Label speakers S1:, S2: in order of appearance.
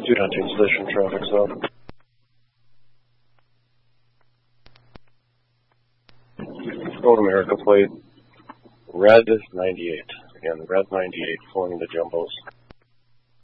S1: Dude hunting station traffic zone. Road America plate. Red 98. Again, red 98 pulling the jumbos.